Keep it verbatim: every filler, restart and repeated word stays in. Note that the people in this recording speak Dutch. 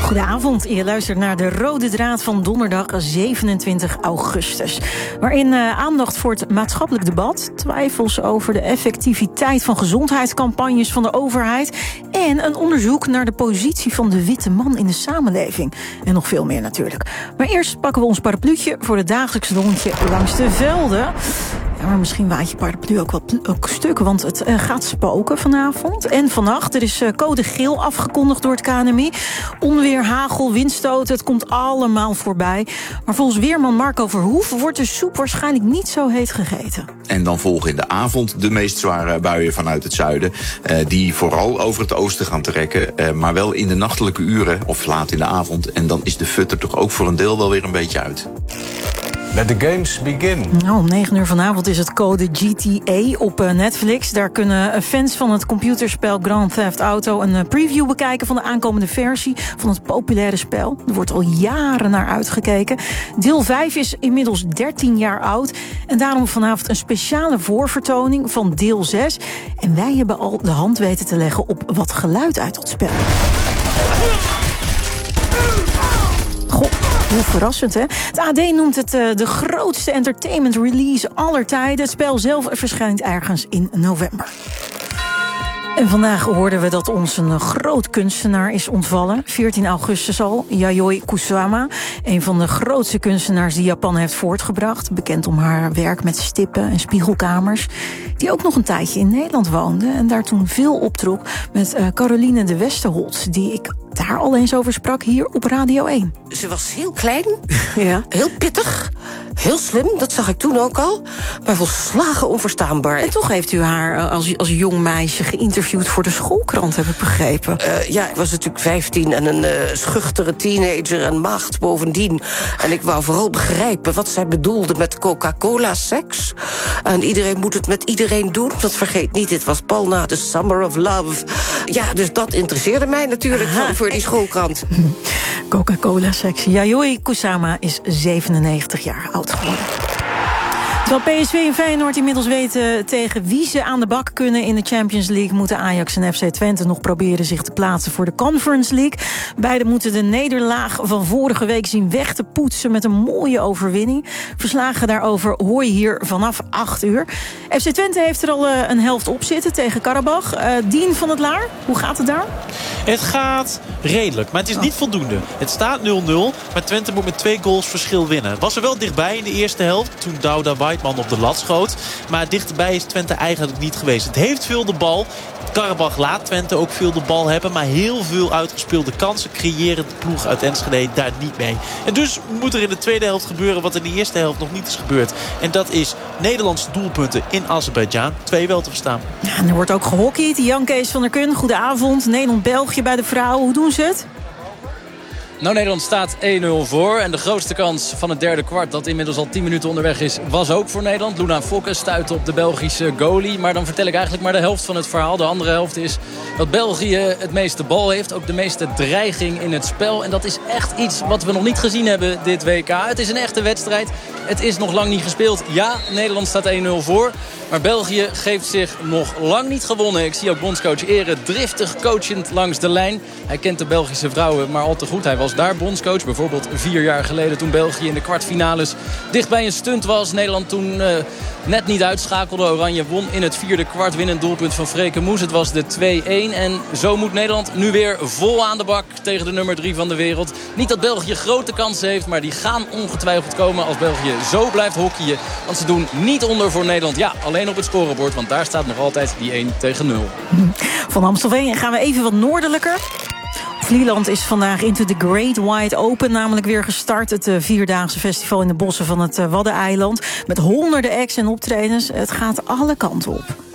Goedenavond, je luistert naar de Rode Draad van donderdag zevenentwintig augustus. Waarin uh, aandacht voor het maatschappelijk debat, twijfels over de effectiviteit van gezondheidscampagnes van de overheid en een onderzoek naar de positie van de witte man in de samenleving. En nog veel meer natuurlijk. Maar eerst pakken we ons parapluutje voor het dagelijks rondje langs de velden. Ja, maar misschien waait je paraplu ook wat ook stuk, want het uh, gaat spoken vanavond en vannacht. Er is uh, code geel afgekondigd door het K N M I. Onweer, hagel, windstoten, het komt allemaal voorbij. Maar volgens weerman Marco Verhoef wordt de soep waarschijnlijk niet zo heet gegeten. En dan volgen in de avond de meest zware buien vanuit het zuiden, Uh, die vooral over het oosten gaan trekken. Uh, maar wel in de nachtelijke uren of laat in de avond. En dan is de fut er toch ook voor een deel wel weer een beetje uit. Let the games begin. Nou, om negen uur vanavond is het code G T A op Netflix. Daar kunnen fans van het computerspel Grand Theft Auto een preview bekijken van de aankomende versie van het populaire spel. Er wordt al jaren naar uitgekeken. Deel vijf is inmiddels dertien jaar oud. En daarom vanavond een speciale voorvertoning van deel zes. En wij hebben al de hand weten te leggen op wat geluid uit dat spel. Goh, hoe verrassend, hè? Het A D noemt het uh, de grootste entertainment release aller tijden. Het spel zelf verschijnt ergens in november. En vandaag hoorden we dat ons een groot kunstenaar is ontvallen. veertien augustus al, Yayoi Kusama. Een van de grootste kunstenaars die Japan heeft voortgebracht. Bekend om haar werk met stippen en spiegelkamers. Die ook nog een tijdje in Nederland woonde. En daar toen veel optrok met uh, Caroline de Westerholz. Die ik daar al eens over sprak hier op Radio één. Ze was heel klein, ja. Heel pittig, heel slim, dat zag ik toen ook al. Maar volslagen onverstaanbaar. En toch heeft u haar als, als jong meisje geïnterviewd voor de schoolkrant, heb ik begrepen. Uh, ja, ik was natuurlijk vijftien en een uh, schuchtere teenager en maagd bovendien. En ik wou vooral begrijpen wat zij bedoelde met Coca-Cola-seks. En iedereen moet het met iedereen doen. Dat vergeet niet, dit was pal na de Summer of Love. Ja, dus dat interesseerde mij natuurlijk van voor die schoolkrant. Coca-Cola-seks. Yayoi Kusama is zevenennegentig jaar oud geworden. Terwijl P S V en Feyenoord inmiddels weten tegen wie ze aan de bak kunnen in de Champions League, moeten Ajax en F C Twente nog proberen zich te plaatsen voor de Conference League. Beide moeten de nederlaag van vorige week zien weg te poetsen met een mooie overwinning. Verslagen daarover hoor je hier vanaf acht uur. F C Twente heeft er al een helft op zitten tegen Karabach. Uh, Dien van het Laar, hoe gaat het daar? Het gaat redelijk, maar het is niet voldoende. Het staat nul nul, maar Twente moet met twee goals verschil winnen. Was er wel dichtbij in de eerste helft, toen Douda Weidman op de lat schoot. Maar dichterbij is Twente eigenlijk niet geweest. Het heeft veel de bal. Karabach laat Twente ook veel de bal hebben. Maar heel veel uitgespeelde kansen creëren de ploeg uit Enschede daar niet mee. En dus moet er in de tweede helft gebeuren wat in de eerste helft nog niet is gebeurd. En dat is Nederlandse doelpunten in Azerbeidzjan. Twee wel te verstaan. Ja, en er wordt ook gehockeyd. Jan Kees van der Kun, goedenavond. Nederland-België bij de vrouwen. Hoe doen ze het? Nou, Nederland staat één nul voor. En de grootste kans van het derde kwart, dat inmiddels al tien minuten onderweg is, was ook voor Nederland. Luna Fokke stuitte op de Belgische goalie. Maar dan vertel ik eigenlijk maar de helft van het verhaal. De andere helft is dat België het meeste bal heeft. Ook de meeste dreiging in het spel. En dat is echt iets wat we nog niet gezien hebben dit W K. Het is een echte wedstrijd. Het is nog lang niet gespeeld. Ja, Nederland staat één nul voor. Maar België geeft zich nog lang niet gewonnen. Ik zie ook bondscoach Ere driftig coachend langs de lijn. Hij kent de Belgische vrouwen maar al te goed. Hij was daar bondscoach. Bijvoorbeeld vier jaar geleden toen België in de kwartfinales dichtbij een stunt was. Nederland toen uh, net niet uitschakelde. Oranje won in het vierde kwart. Winnend doelpunt van Freke Moes. Het was de twee één. En zo moet Nederland nu weer vol aan de bak tegen de nummer drie van de wereld. Niet dat België grote kansen heeft, maar die gaan ongetwijfeld komen als België zo blijft hockeyen. Want ze doen niet onder voor Nederland. Ja, alleen op het scorebord, want daar staat nog altijd die één tegen nul. Van Amstelveen gaan we even wat noordelijker. Vlieland is vandaag Into the Great Wide Open namelijk weer gestart. Het uh, vierdaagse festival in de bossen van het uh, Waddeneiland. Met honderden acts en optredens. Het gaat alle kanten op.